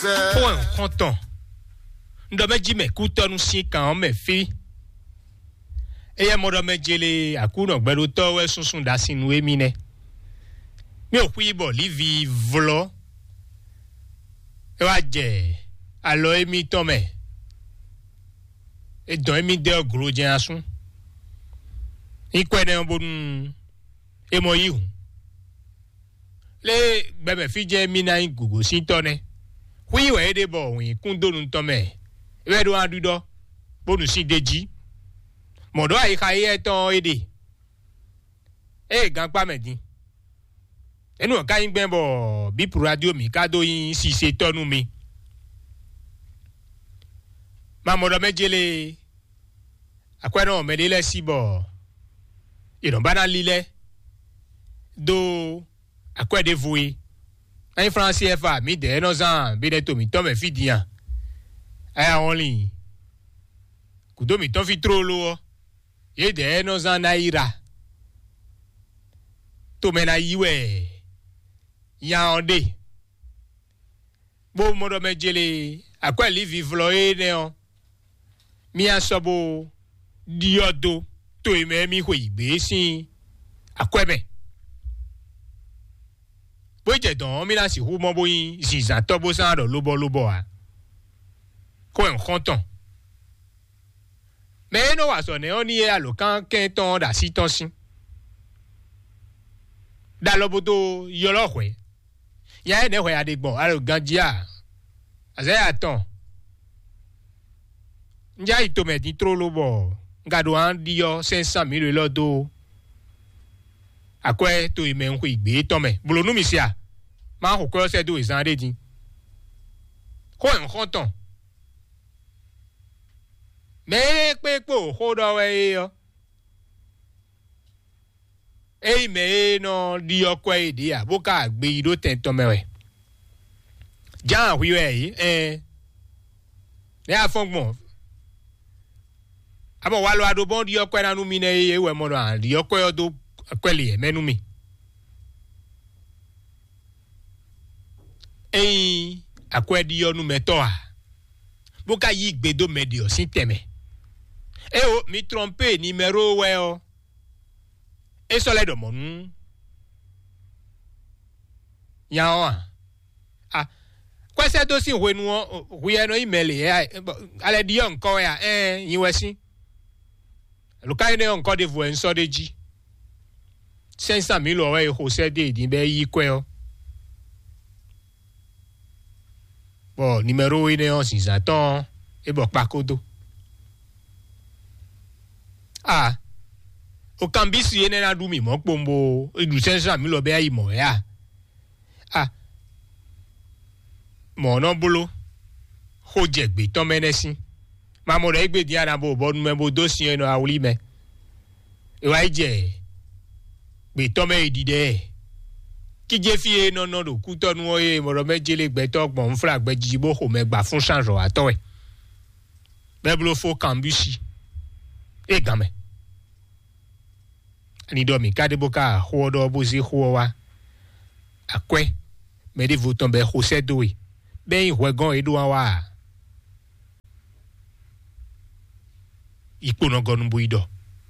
Point content. Ndome jime kutonu si kan me fi. Eye modo me jele akuno gbero to we sunsun da sinu emi ne. Mi o ku ibo livi vlo. E wa je alo emi to me. E don emi de ogro je asun. Ikwene bonun e mo yi hun. Le gbeme fi je mi na gugu si to ne. Hui we de bo win kun donu to me. We do adudo bonu si deji. Modo ai ka ye ton ede. E gan pa medin. Enu ka yin gben bo bi pro radio mi ka do yin si se tonu mi. Ma modo mejele akweno me le si bo. Iron bana lile do akwede vui. En français fa mi de no zan bi de to mi to me fidian. Aya only. Kudo mi to fi trolo. Ye de no zan na ira. To me na yiwe. Ya onde. Bo modo me jele akwa li vivlo e ne on. Mi asobo diodo to me mi ho igbe sin akwebe. Bo je don mi la si hu mo bo yin si za to bo san ro lobo a. Ko en konton. Mais no wa so ne oni e alokan ken ton da si ton sin. Da lobodo yo lo hwe. Ya ne hwe adegbon alo ganjia. Aze aton. Nja ito me di tro lobo. Ngado an di yo 500,000 lo do. Akwe to ime nku igbe to me. Bulonu mi sia. Ma ho ko se do izan de din. Ko en konton. Me pe po ho do we yo. E me no di okwe idi a bo ka gbe ido ten to me we. Jan wi we ne afongbon. Abo wa lo ado bon di okwe na nu mi ne e we mo no an di okwe odo kweli menu mi. Akwedi yo nu meto a. Boka yi gbedo medio sin teme. O mi trompe numéro we o. E so le do monu. Ya o. Kwese do sin hwenu o, hwe no email e ale di yo nko ya yin we sin. Lukai ne nko de vo enso de ji. 500,000 owe ho se de din be yi kwe o. Bo numéro ine on si zaton e bo pa kodo. O kambisi ene na du mi mo pombo e du 500,000 be ayi mo ya. Mo no bolo ho jegbe ton menesi. Ma mo re gbe di ara bo bo nu me bo dosi eno awuli me. E wa je gbe ton me idide. Ki je fi no do ku tonu oye mo ro mejele gbe to gbon nfra gbe jibo ho me gba fun chanjo ato e. Beblo fo kambisi. E game. Ani do mi kade boka ho do bozi ho wa. Akwe me de voton be ho se do e. Ben hwegon edu wa. Ipo no gonu bo ido.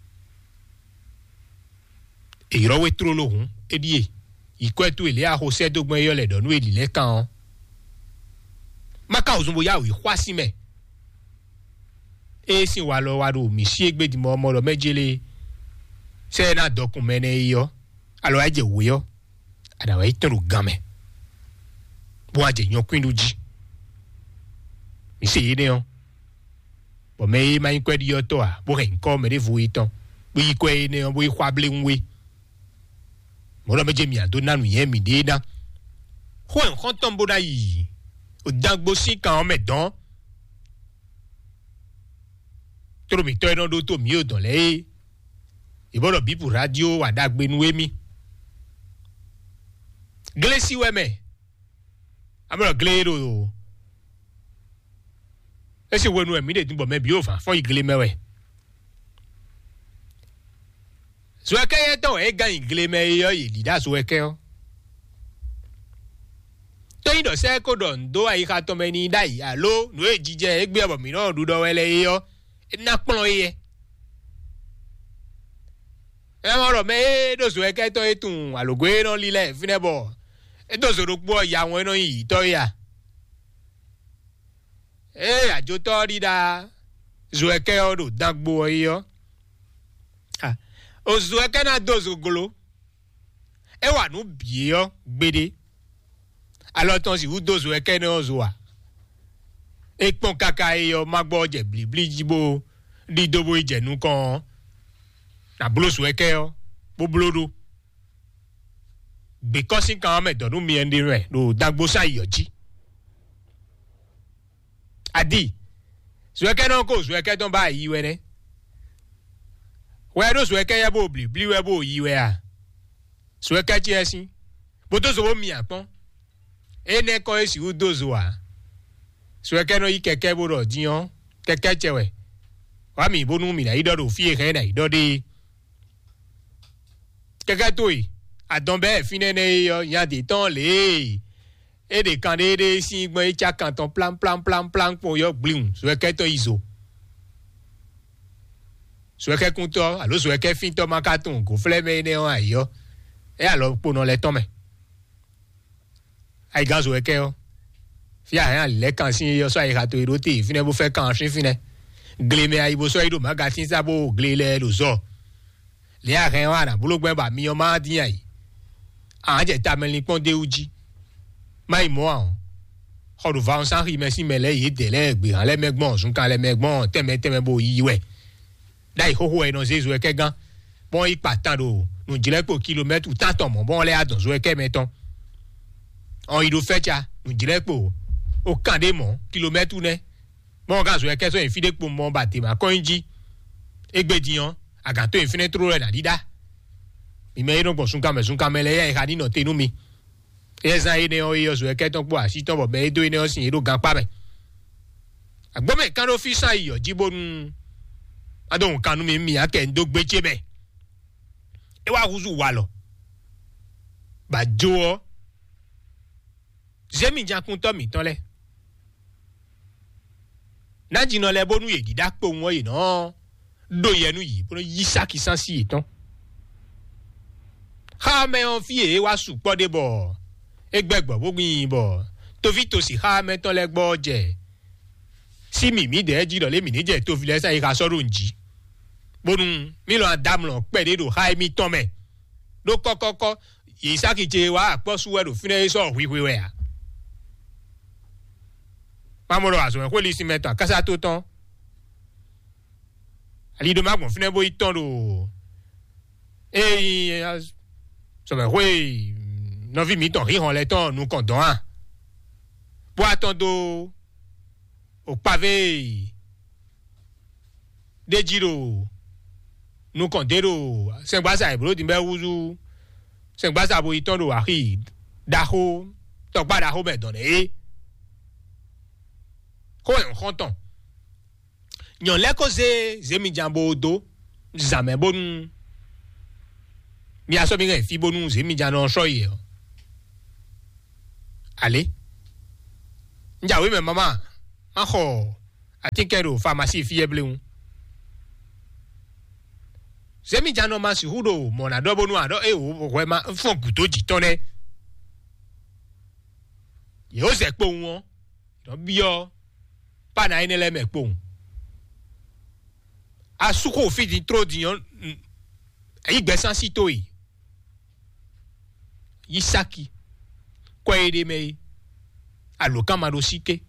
E ro we tro lohun edie. Ikwetu ile a ho se dogban yo le donu elile kan. Maka ozunbo ya wi hwasi me. E sin wa lo wa do mi si egbe di mo lo mejele. Se na dokun me ne yo. Alo aje wo yo. Ada wa itoro game. Bo aje yon kwinu ji. Mi se yene on. Bo me ma inkwe di yo to a. Bo ren ko me de vo iton. Bo ikwe ne on bo ihwable nwe. Mo meje mi ado nanu yen mi de da. Ho en konton boda yi. O dagbo si kan me don. Toro mi to eno do to mi o don le. Ibodo bi pour radio wa dagbe nu emi. Glesi we me. Amoro glero. Ese wonu emi de tinbo me bi o fa fo igle mewe. So eke to e gan igle me yo yi da so eke o. toyin do se ko do ndo ayi ka to me ni dai alo no ejije egbe obo mi no du do wele yo na pon ye e mo ro me do so e ke to etun alogwe no lile finebo e do so ro po ya won no yi to ya ajo to ri da zo e ke o do dagbo yo o zo e ke na do zo golo e wa nu bi yo gbede alors ton si vous dozo e ke no zo wa e pon kaka yo magbo je blibli jibo di dobo ijenu kan na bloso e ke yo bo blodo because kan me donu mi ende re do dagbo sa yoji adi so e ke no ko so e ke ton ba yi we ne we do so e ke ya bo blibli we bo yi we a so e ke ti esin bo to so bo mi apon ene ko esi u dozo wa so e ke no yi keke bo ro jiyan keke chewe wa mi bonu mi na ido fi e na ido de keke to yi adon be finene yo yan de ton le e de kan de si gbon e cha kan ton plan po yo glun so e ke to izo so e ke kun to alo so e ke fin to makaton go fleme ne o ayo e alo po no le ton me ai gazo e ke o fia han le kan sin yo so ai ka to erote fine bo fe kan sin fine gleme ai bo so ido magasin sa bo glele lo so le a ren wa na bulogbe ba mi o ma din ai a je ta melin pon de uji mai mo an ho do va on san ri merci mele ye de le gbe han le megbon sun kan le megbon teme bo yi we dai ho ho e no zezu e ke gan bon ipa tan do no jile po kilometre tan ton mo bon le adon zo e ke meton on ido fecha no jile po o kan de mo kilometre ne bon ga zo e ke so en fide po mo ba te ma konji egbediyan agato infine tro re na dida mi me no sun kan mele ye ka ni no tenu mi eza ine o yo zo e ke ton po asi ton bo be do ine o sin ero gan pa me agbo me kan ro fi sa iyo jibonu adon kanu mi ake ndo gbeche be e wa huzu wa lo ba jo zemi jankun to mi ton le na jino le bonu ye dida po won yi no do yenu yi bo yi saki san si itan ha me on fi e wa su po de bo egbegbo gbogin bo to fi to si ha me ton le gbo je si mi de ji do le mi ni je to fi le sa yi ka soro nji bonu mi lo adam lo pe de do ha mi ton me do kokoko yi saki je wa po su we do fine so hwihwi we a mamoro aso ko li si meto kasa to ton ali do magbon fine bo iton do so me we no vi mi ton ri hon le ton nu kon don a bo atondo o pavé de jiro nu kon dero se gbasa ibro di be wuzu se gbasa bo iton do ahi daho to pada ho be don ko en konton nyon le ko ze mi jambo do zame bonu mi aso mi gen fi bonu ze mi jano so ye ale nja we me mama aho atikero pharmacie fiable un ze mi jano ma si hudo mo na do bonu ado o we ma fon guto ji tone ye o se po won do bi o pa na ine le me po asuko fi di tro di yon ayi gbesan si to yi yisaki ko ede me alokan maro sike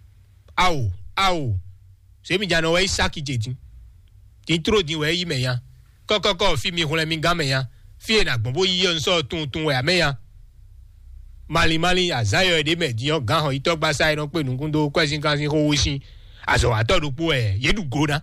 ao se mi jano we isaki jedin di tro di we yi me yan kokoko fi mi hunle mi gan me yan fi na gbon bo yi yon so tun we me yan mali azayo ede me di yon gan ho itogba sai no pe nukun do question kan sin ho sin aso atodu po yedu go na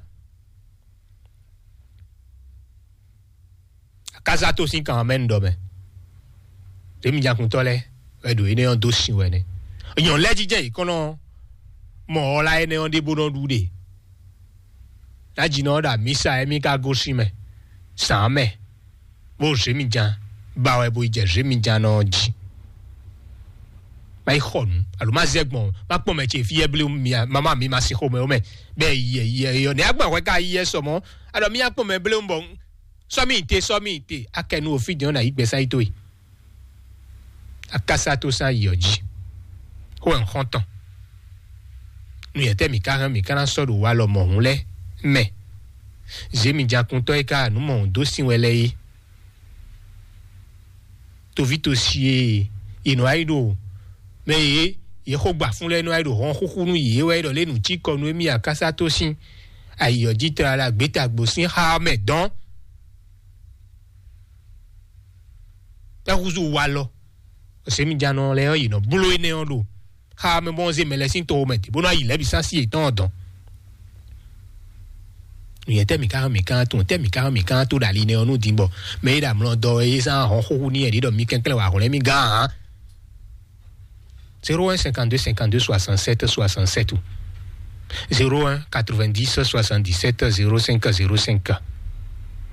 kasa to sin kan men do me temi jakun tole edo ine on do sin we ne yon leji je ikono mo ola ene on de bono dude la jino da misa emi ka go sin me san me bo se mi jan ba we bo je se mi jan no ji mai khon alo ma zegmo ma po me che fie blue mi mama mi ma si ho me o me be ye yo ne agba we ka ye so mo alo mi akpo me blue bon so mi te akenu ofidi na igbesa ito yi akasa to sa yoji ko en honton nu yete mi kana so do wa lo mo hun le me je mi ja kun to e ka nu mo do sin wele yi to vito sie ino aido me ye ko gba fun lenu aido hon kukunu yi we do lenu ti ko nu mi akasa to sin ayoji tra la gbeta gbo sin ha me don ta kuzu wa lo se mi ja no le yi no bulo ine on do ha me bon ze me le sin to me ti bona yi le bi sa si etan don ni ete mi kan to dali ne onu dimbo me da mlo do e sa hon ho ni e di do mi ken kle wa ko le mi ga 01 52 52 67 67 01 90 77 05 05